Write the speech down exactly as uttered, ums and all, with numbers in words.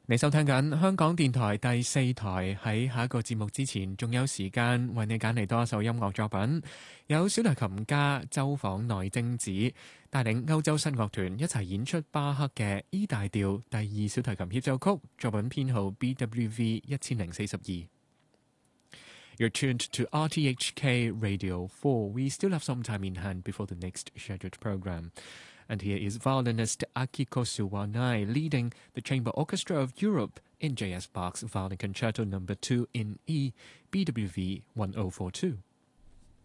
你收聽緊香港電台第四台，喺下一個節目之前，仲有時間為你揀嚟多一首音樂作品，有小提琴家周訪內精子帶領歐洲新樂團一齊演出巴赫嘅 E 大調第二小提琴協奏曲，作品編號 B W V 一千零四十二。You're tuned to R T H K Radio four. We still have some time in hand before the next scheduled program. And here is violinist Akiko Suwanai leading the Chamber Orchestra of Europe in J S Bach's Violin Concerto number two in E, B W V ten forty-two.